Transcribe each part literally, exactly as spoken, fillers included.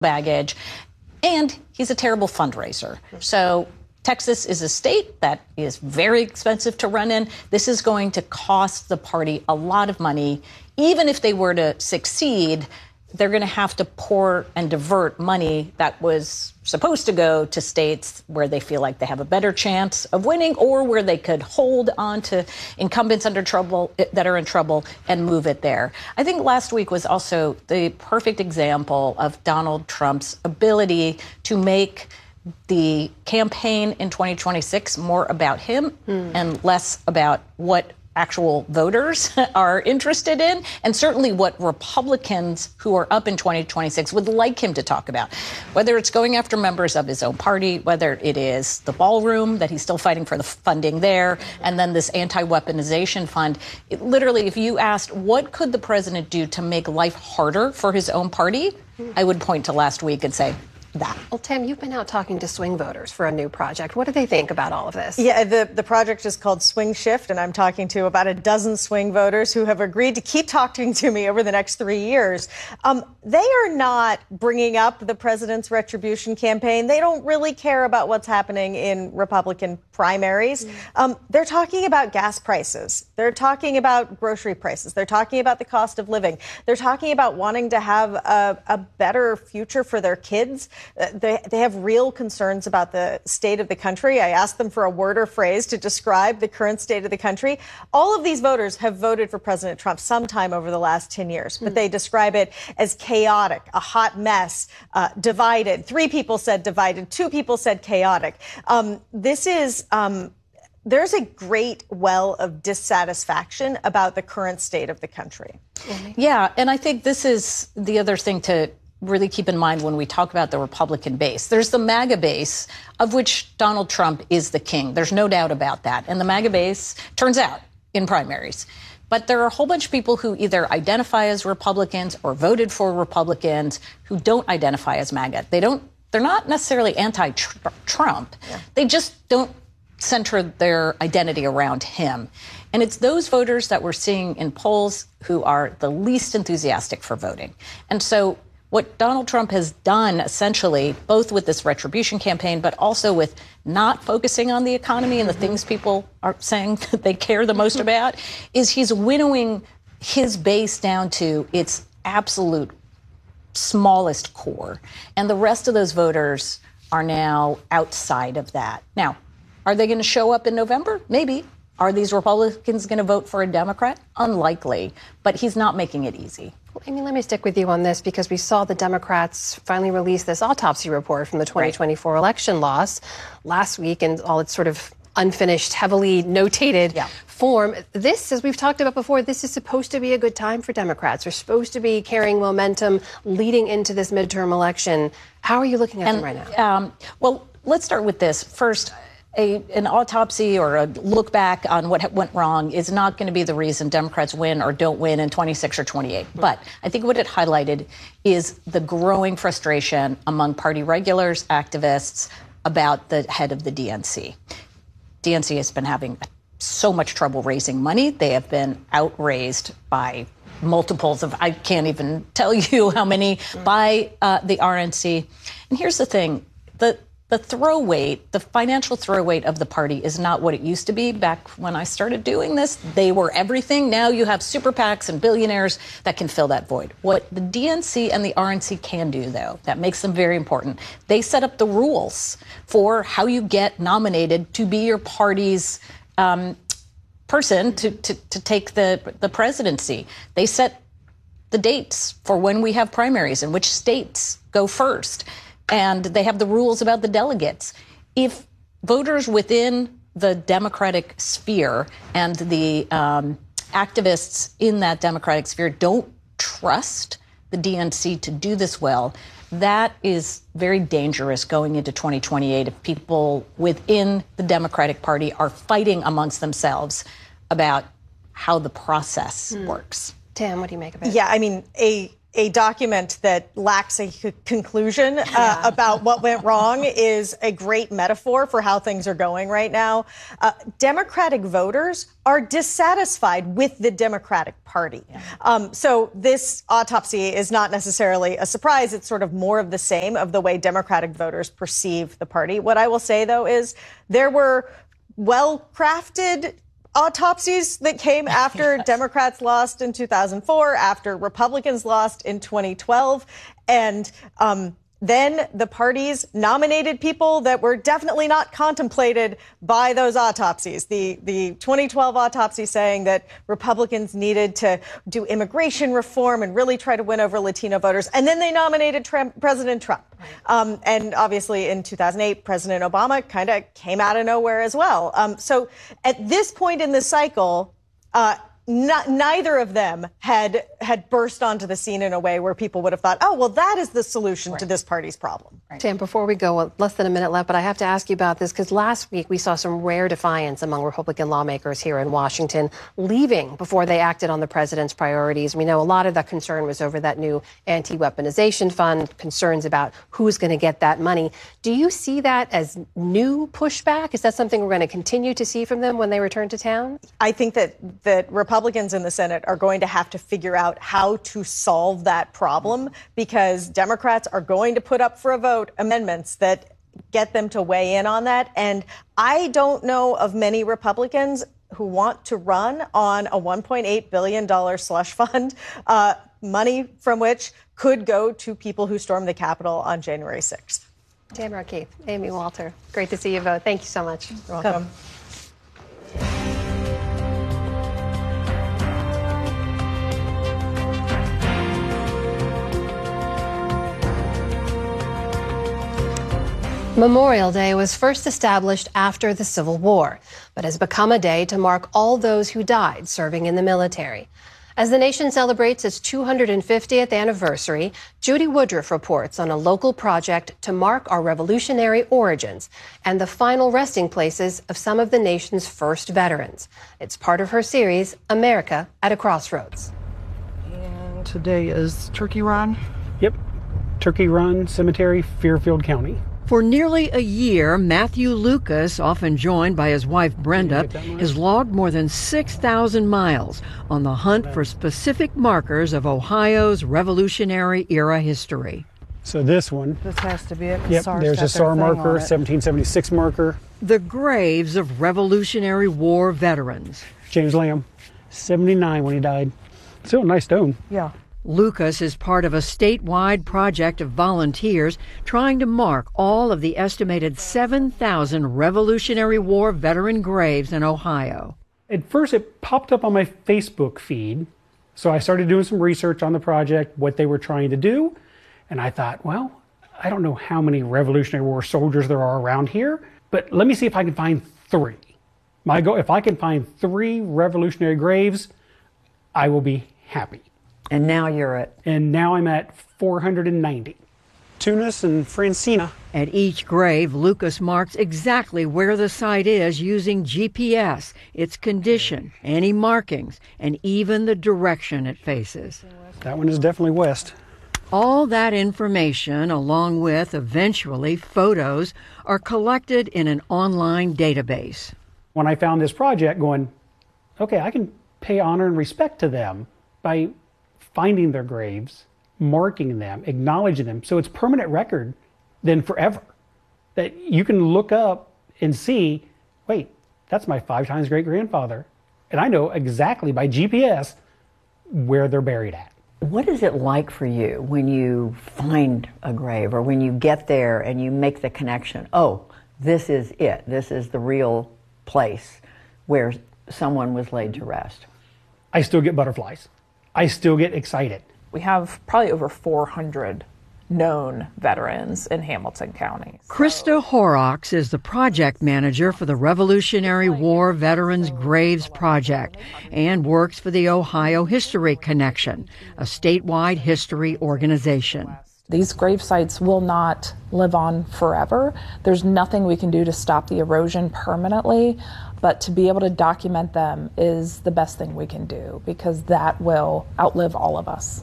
baggage, and he's a terrible fundraiser. So Texas is a state that is very expensive to run in. This is going to cost the party a lot of money. Even if they were to succeed, they're going to have to pour and divert money that was supposed to go to states where they feel like they have a better chance of winning, or where they could hold on to incumbents under trouble that are in trouble and move it there. I think last week was also the perfect example of Donald Trump's ability to make the campaign in twenty twenty-six more about him mm. and less about what actual voters are interested in, and certainly what Republicans who are up in twenty twenty-six would like him to talk about, whether it's going after members of his own party, whether it is the ballroom that he's still fighting for the funding there, and then this anti-weaponization fund. It, literally, if you asked what could the president do to make life harder for his own party, I would point to last week and say, that. Well, Tam, you've been out talking to swing voters for a new project. What do they think about all of this? Yeah, the, the project is called Swing Shift, and I'm talking to about a dozen swing voters who have agreed to keep talking to me over the next three years. Um, they are not bringing up the president's retribution campaign. They don't really care about what's happening in Republican primaries. Mm. Um, they're talking about gas prices. They're talking about grocery prices. They're talking about the cost of living. They're talking about wanting to have a, a better future for their kids. They, they have real concerns about the state of the country. I asked them for a word or phrase to describe the current state of the country. All of these voters have voted for President Trump sometime over the last ten years, but they describe it as chaotic, a hot mess, uh, divided. Three people said divided. Two people said chaotic. Um, this is... Um, There's a great well of dissatisfaction about the current state of the country. Yeah, and I think this is the other thing to really keep in mind when we talk about the Republican base. There's the MAGA base, of which Donald Trump is the king. There's no doubt about that. And the MAGA base turns out in primaries. But there are a whole bunch of people who either identify as Republicans or voted for Republicans who don't identify as MAGA. They don't, they're not necessarily anti-Trump. Yeah. They just don't center their identity around him. And it's those voters that we're seeing in polls who are the least enthusiastic for voting. And so what Donald Trump has done, essentially, both with this retribution campaign, but also with not focusing on the economy and the things people are saying that they care the most about, is he's winnowing his base down to its absolute smallest core. And the rest of those voters are now outside of that. Now, are they going to show up in November? Maybe. Are these Republicans going to vote for a Democrat? Unlikely. But he's not making it easy. Well, Amy, let me stick with you on this, because we saw the Democrats finally release this autopsy report from the twenty twenty-four right. election loss last week, and all its sort of unfinished, heavily notated yeah. form. This, as we've talked about before, this is supposed to be a good time for Democrats. They're supposed to be carrying momentum leading into this midterm election. How are you looking at and, them right now? Um, well, let's start with this. First, A, an autopsy or a look back on what went wrong is not going to be the reason Democrats win or don't win in twenty-six or twenty-eight. Mm-hmm. But I think what it highlighted is the growing frustration among party regulars, activists, about the head of the D N C. D N C has been having so much trouble raising money. They have been outraised by multiples of, I can't even tell you how many, mm-hmm. by uh, the R N C. And here's the thing. The The throw weight, the financial throw weight of the party is not what it used to be. Back when I started doing this, they were everything. Now you have super PACs and billionaires that can fill that void. What the D N C and the R N C can do, though, that makes them very important, they set up the rules for how you get nominated to be your party's um, person to, to, to take the, the presidency. They set the dates for when we have primaries and which states go first. And they have the rules about the delegates. If voters within the Democratic sphere and the um, activists in that Democratic sphere don't trust the D N C to do this well, that is very dangerous going into twenty twenty-eight if people within the Democratic Party are fighting amongst themselves about how the process mm. works. Tam, what do you make of it? Yeah, I mean, a a document that lacks a c- conclusion uh, yeah. about what went wrong is a great metaphor for how things are going right now. Uh, Democratic voters are dissatisfied with the Democratic Party. Yeah. Um, so this autopsy is not necessarily a surprise. It's sort of more of the same of the way Democratic voters perceive the party. What I will say, though, is there were well-crafted autopsies that came after yes. Democrats lost in two thousand four, after Republicans lost in twenty twelve. And um, then the parties nominated people that were definitely not contemplated by those autopsies. The, the twenty twelve autopsy saying that Republicans needed to do immigration reform and really try to win over Latino voters. And then they nominated Trump, President Trump. Um, and obviously in two thousand eight, President Obama kind of came out of nowhere as well. Um, so at this point in the cycle, uh, Not, neither of them had had burst onto the scene in a way where people would have thought, oh, well, that is the solution right. to this party's problem. Right. Sam, before we go, well, less than a minute left, but I have to ask you about this because last week we saw some rare defiance among Republican lawmakers here in Washington, leaving before they acted on the president's priorities. We know a lot of the concern was over that new anti-weaponization fund, concerns about who's going to get that money. Do you see that as new pushback? Is that something we're going to continue to see from them when they return to town? I think that that Republicans in the Senate are going to have to figure out how to solve that problem because Democrats are going to put up for a vote amendments that get them to weigh in on that. And I don't know of many Republicans who want to run on a one point eight billion dollars slush fund, uh, money from which could go to people who stormed the Capitol on January sixth. Tamara Keith, Amy Walter, great to see you both. Thank you so much. You're welcome. Memorial Day was first established after the Civil War, but has become a day to mark all those who died serving in the military. As the nation celebrates its two hundred fiftieth anniversary, Judy Woodruff reports on a local project to mark our revolutionary origins and the final resting places of some of the nation's first veterans. It's part of her series, America at a Crossroads. And today is Turkey Run? Yep, Turkey Run Cemetery, Fairfield County. For nearly a year, Matthew Lucas, often joined by his wife Brenda, has logged more than six thousand miles on the hunt for specific markers of Ohio's Revolutionary Era history. So this one. This has to be it. Yep, there's a S A R marker, seventeen seventy-six marker. The graves of Revolutionary War veterans. James Lamb, seventy-nine when he died. Still a nice stone. Yeah. Lucas is part of a statewide project of volunteers trying to mark all of the estimated seven thousand Revolutionary War veteran graves in Ohio. At first, it popped up on my Facebook feed, so I started doing some research on the project, what they were trying to do, and I thought, well, I don't know how many Revolutionary War soldiers there are around here, but let me see if I can find three. My goal, if I can find three Revolutionary graves, I will be happy. And now you're at? And now I'm at four hundred ninety. Tunis and Francina. At each grave, Lucas marks exactly where the site is using G P S, its condition, any markings, and even the direction it faces. That one is definitely west. All that information, along with, eventually, photos, are collected in an online database. When I found this project going, okay, I can pay honor and respect to them by finding their graves, marking them, acknowledging them, so it's permanent record then forever. That you can look up and see, wait, that's my five times great-grandfather. And I know exactly by G P S where they're buried at. What is it like for you when you find a grave or when you get there and you make the connection, oh, this is it, this is the real place where someone was laid to rest? I still get butterflies. I still get excited. We have probably over four hundred known veterans in Hamilton County. So. Krista Horrocks is the project manager for the Revolutionary War Veterans Graves Project and works for the Ohio History Connection, a statewide history organization. These grave sites will not live on forever. There's nothing we can do to stop the erosion permanently, but to be able to document them is the best thing we can do because that will outlive all of us.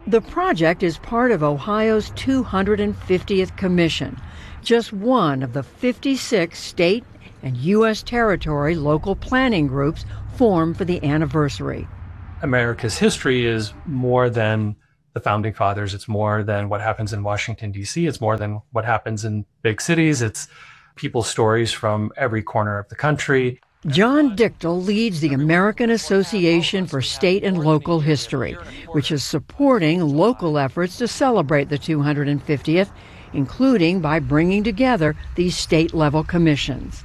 The project is part of Ohio's two hundred fiftieth Commission, just one of the fifty-six state and U S territory local planning groups formed for the anniversary. America's history is more than the Founding Fathers. It's more than what happens in Washington, D C. It's more than what happens in big cities. It's people's stories from every corner of the country. John Dichtel leads the American Association for State and Local History, which is supporting local efforts to celebrate the two hundred fiftieth, including by bringing together these state-level commissions.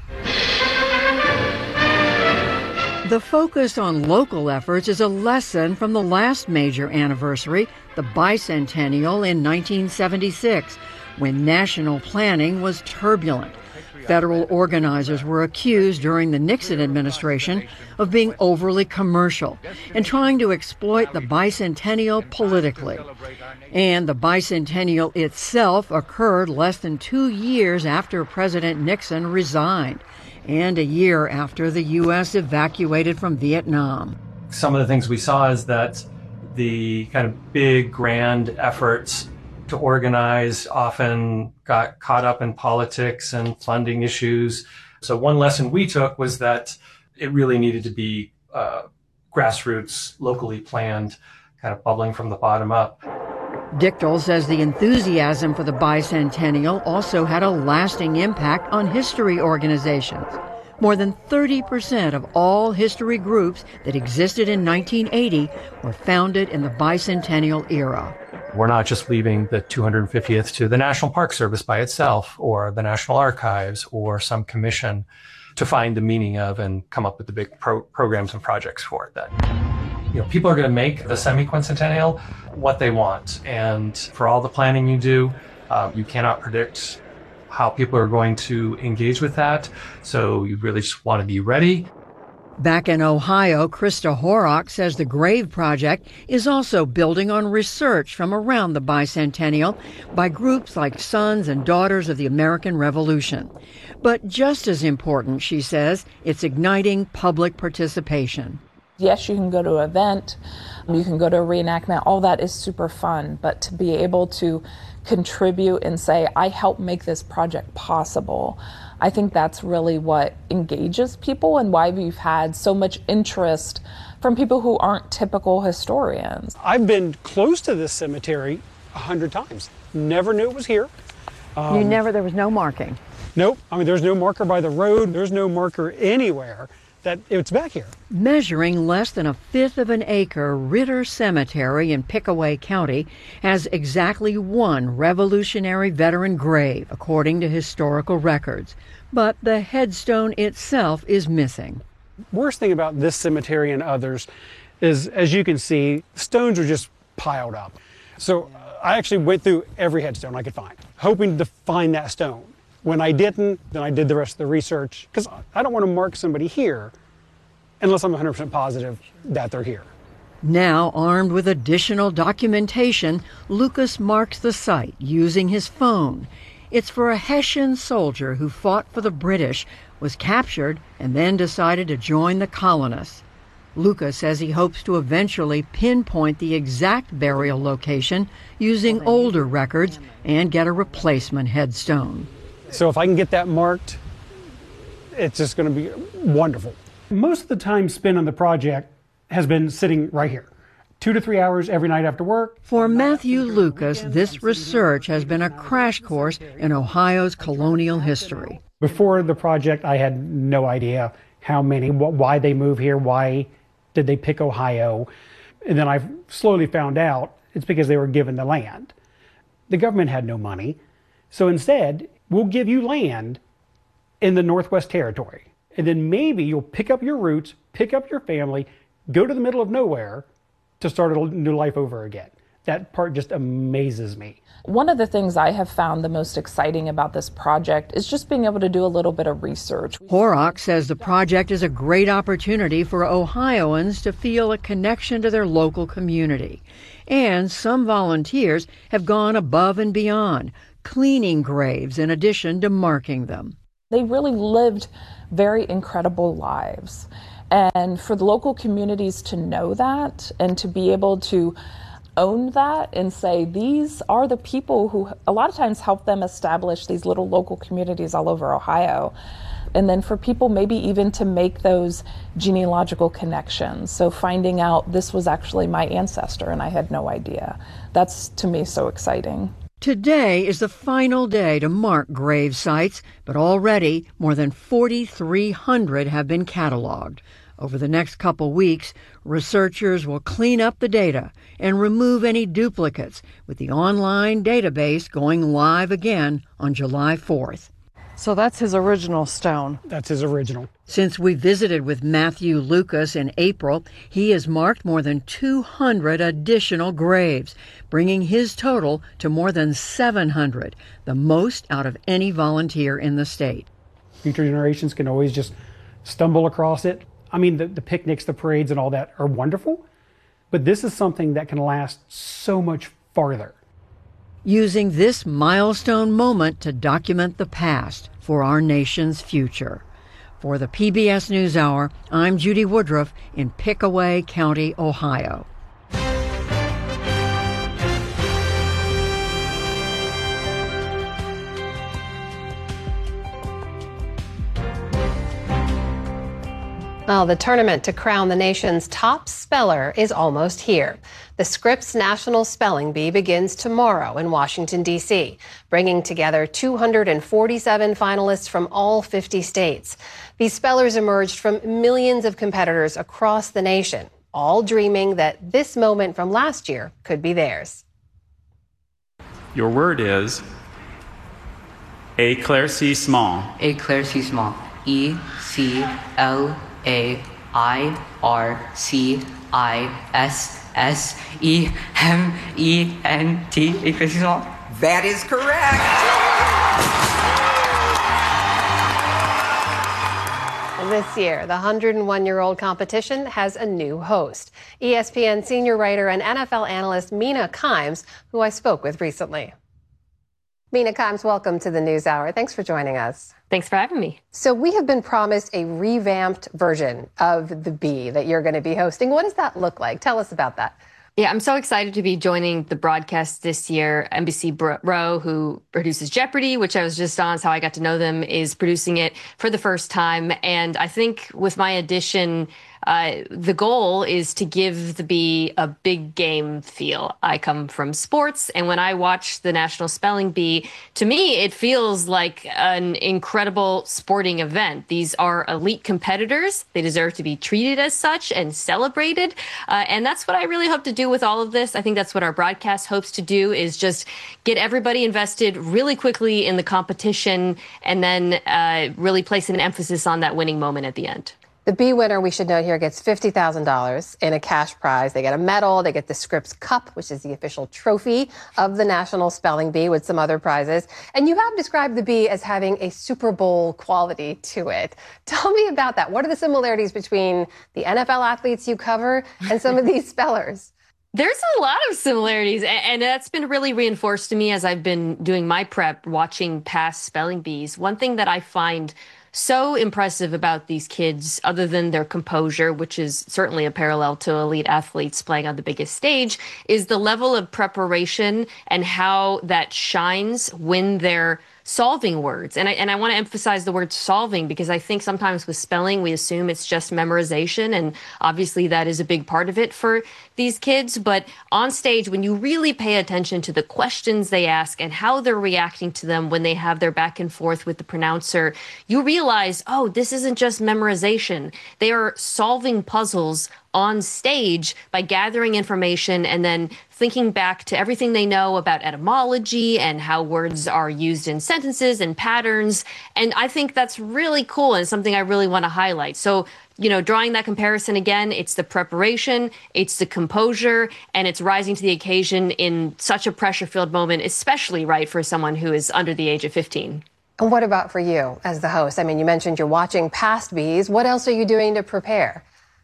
The focus on local efforts is a lesson from the last major anniversary, the bicentennial in nineteen seventy-six, when national planning was turbulent. Federal organizers were accused during the Nixon administration of being overly commercial and trying to exploit the bicentennial politically. And the bicentennial itself occurred less than two years after President Nixon resigned and a year after the U S evacuated from Vietnam. Some of the things we saw is that the kind of big, grand efforts to organize often got caught up in politics and funding issues. So one lesson we took was that it really needed to be uh, grassroots, locally planned, kind of bubbling from the bottom up. Dichtel says the enthusiasm for the bicentennial also had a lasting impact on history organizations. More than thirty percent of all history groups that existed in nineteen eighty were founded in the bicentennial era. We're not just leaving the two hundred fiftieth to the National Park Service by itself or the National Archives or some commission to find the meaning of and come up with the big pro- programs and projects for it. That, you know, people are going to make the semi-quincentennial what they want. And for all the planning you do, uh, you cannot predict how people are going to engage with that. So you really just want to be ready. Back in Ohio, Krista Horrock says the Grave Project is also building on research from around the bicentennial by groups like Sons and Daughters of the American Revolution. But just as important, she says, it's igniting public participation. Yes, you can go to an event, you can go to a reenactment, all that is super fun, but to be able to contribute and say, I helped make this project possible, I think that's really what engages people and why we've had so much interest from people who aren't typical historians. I've been close to this cemetery a hundred times. Never knew it was here. Um, you never, there was no marking? Nope. I mean, there's no marker by the road. There's no marker anywhere that it's back here. Measuring less than a fifth of an acre, Ritter Cemetery in Pickaway County has exactly one Revolutionary veteran grave, according to historical records. But the headstone itself is missing. Worst thing about this cemetery and others is, as you can see, stones are just piled up. So I actually went through every headstone I could find, hoping to find that stone. When I didn't, then I did the rest of the research, because I don't want to mark somebody here unless I'm one hundred percent positive that they're here. Now, armed with additional documentation, Lucas marks the site using his phone. It's for a Hessian soldier who fought for the British, was captured, and then decided to join the colonists. Lucas says he hopes to eventually pinpoint the exact burial location using older records and get a replacement headstone. So if I can get that marked, it's just going to be wonderful. Most of the time spent on the project has been sitting right here. Two to three hours every night after work. For Matthew Lucas, this research has been a crash course in Ohio's colonial history. Before the project, I had no idea how many, why they moved here, why did they pick Ohio. And then I slowly found out it's because they were given the land. The government had no money. So instead, we'll give you land in the Northwest Territory. And then maybe you'll pick up your roots, pick up your family, go to the middle of nowhere to start a new life over again. That part just amazes me. One of the things I have found the most exciting about this project is just being able to do a little bit of research. Horrock says the project is a great opportunity for Ohioans to feel a connection to their local community. And some volunteers have gone above and beyond, cleaning graves in addition to marking them. They really lived very incredible lives. And for the local communities to know that and to be able to own that and say, these are the people who a lot of times help them establish these little local communities all over Ohio. And then for people maybe even to make those genealogical connections. So finding out this was actually my ancestor and I had no idea. That's, to me, so exciting. Today is the final day to mark grave sites, but already more than forty-three hundred have been cataloged. Over the next couple weeks, researchers will clean up the data and remove any duplicates, with the online database going live again on July fourth. So that's his original stone. That's his original. Since we visited with Matthew Lucas in April, he has marked more than two hundred additional graves, bringing his total to more than seven hundred, the most out of any volunteer in the state. Future generations can always just stumble across it. I mean, the, the picnics, the parades, and all that are wonderful, but this is something that can last so much farther. Using this milestone moment to document the past for our nation's future. For the P B S NewsHour, I'm Judy Woodruff in Pickaway County, Ohio. Well, the tournament to crown the nation's top speller is almost here. The Scripps National Spelling Bee begins tomorrow in Washington, D C, bringing together two hundred forty-seven finalists from all fifty states. These spellers emerged from millions of competitors across the nation, all dreaming that this moment from last year could be theirs. Your word is éclairci small. Éclairci small. E C L A I R C I S S E M E N T. Éclairci small. That is correct. This year, the one hundred one-year-old competition has a new host. E S P N senior writer and N F L analyst Mina Kimes, who I spoke with recently. Mina Kimes, welcome to the NewsHour. Thanks for joining us. Thanks for having me. So we have been promised a revamped version of The Bee that you're going to be hosting. What does that look like? Tell us about that. Yeah, I'm so excited to be joining the broadcast this year. N B C Bro, who produces Jeopardy, which I was just on, so how I got to know them, is producing it for the first time. And I think with my addition, Uh, the goal is to give the Bee a big game feel. I come from sports, and when I watch the National Spelling Bee, to me, it feels like an incredible sporting event. These are elite competitors. They deserve to be treated as such and celebrated. Uh, and that's what I really hope to do with all of this. I think that's what our broadcast hopes to do, is just get everybody invested really quickly in the competition and then uh, really place an emphasis on that winning moment at the end. The Bee winner, we should note here, gets fifty thousand dollars in a cash prize. They get a medal, they get the Scripps Cup, which is the official trophy of the National Spelling Bee, with some other prizes. And you have described the Bee as having a Super Bowl quality to it. Tell me about that. What are the similarities between the N F L athletes you cover and some of these spellers? There's a lot of similarities, and that's been really reinforced to me as I've been doing my prep, watching past spelling bees. One thing that I find so impressive about these kids, other than their composure, which is certainly a parallel to elite athletes playing on the biggest stage, is the level of preparation and how that shines when they're solving words. And I, and I want to emphasize the word solving, because I think sometimes with spelling, we assume it's just memorization. And obviously that is a big part of it for these kids. But on stage, when you really pay attention to the questions they ask and how they're reacting to them when they have their back and forth with the pronouncer, you realize, oh, this isn't just memorization. They are solving puzzles on stage by gathering information and then thinking back to everything they know about etymology and how words are used in sentences and patterns. And I think that's really cool and something I really want to highlight. So, you know, drawing that comparison again, it's the preparation, it's the composure, and it's rising to the occasion in such a pressure-filled moment, especially, right, for someone who is under the age of fifteen. And what about for you as the host? I mean, you mentioned you're watching past bees. What else are you doing to prepare?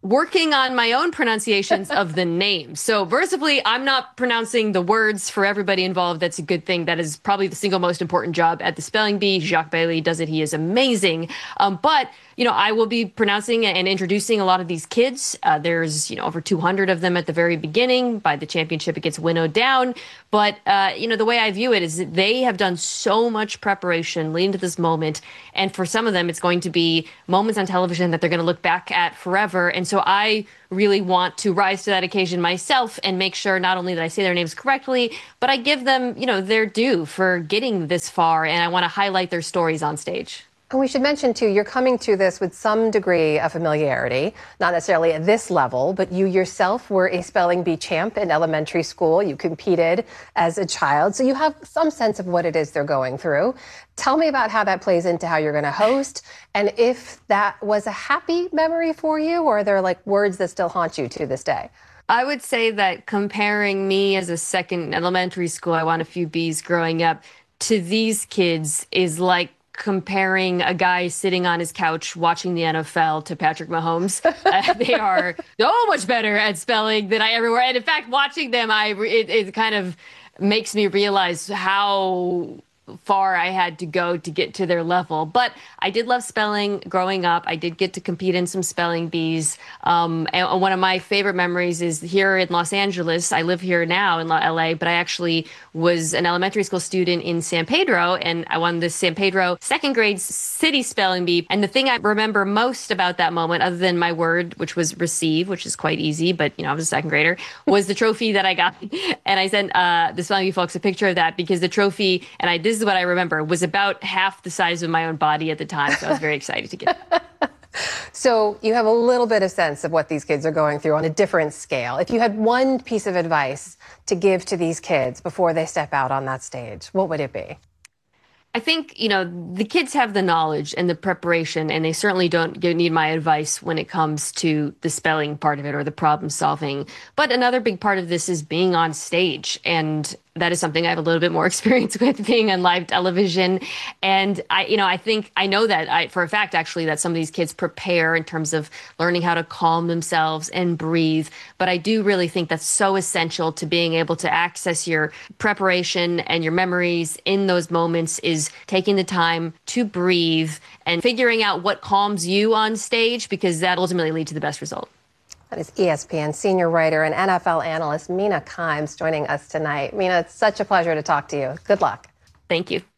working on my own pronunciations of the names. So mercifully, I'm not pronouncing the words for everybody involved. That's a good thing. That is probably the single most important job at the Spelling Bee. Jacques Bailey does it. He is amazing. Um, but, you know, I will be pronouncing and introducing a lot of these kids. Uh, there's, you know, over two hundred of them at the very beginning. By the championship, it gets winnowed down. But, uh, you know, the way I view it is that they have done so much preparation leading to this moment. And for some of them, it's going to be moments on television that they're going to look back at forever. And so I really want to rise to that occasion myself and make sure not only that I say their names correctly, but I give them, you know, their due for getting this far. And I want to highlight their stories on stage. And we should mention, too, you're coming to this with some degree of familiarity, not necessarily at this level, but you yourself were a spelling bee champ in elementary school. You competed as a child, so you have some sense of what it is they're going through. Tell me about how that plays into how you're going to host, and if that was a happy memory for you, or are there, like, words that still haunt you to this day? I would say that comparing me as a second elementary school, I won a few B's growing up, to these kids is like comparing a guy sitting on his couch watching the N F L to Patrick Mahomes. Uh, they are so much better at spelling than I ever were. And in fact, watching them, I it, it kind of makes me realize how far I had to go to get to their level. But I did love spelling growing up. I did get to compete in some spelling bees. Um, and one of my favorite memories is here in Los Angeles. I live here now in L A, but I actually was an elementary school student in San Pedro, and I won the San Pedro second grade city spelling bee. And the thing I remember most about that moment, other than my word, which was receive, which is quite easy, but you know, I was a second grader, was the trophy that I got. And I sent uh, the spelling bee folks a picture of that because the trophy, and I this is what I remember, was about half the size of my own body at the time. So I was very excited to get it. So you have a little bit of sense of what these kids are going through on a different scale. If you had one piece of advice to give to these kids before they step out on that stage, what would it be? I think, you know, the kids have the knowledge and the preparation, and they certainly don't need my advice when it comes to the spelling part of it or the problem solving. But another big part of this is being on stage. And that is something I have a little bit more experience with, being on live television. And I, you know, I think I know that I, for a fact, actually, that some of these kids prepare in terms of learning how to calm themselves and breathe. But I do really think that's so essential to being able to access your preparation and your memories in those moments, is taking the time to breathe and figuring out what calms you on stage, because that ultimately leads to the best result. That is E S P N senior writer and N F L analyst Mina Kimes joining us tonight. Mina, it's such a pleasure to talk to you. Good luck. Thank you.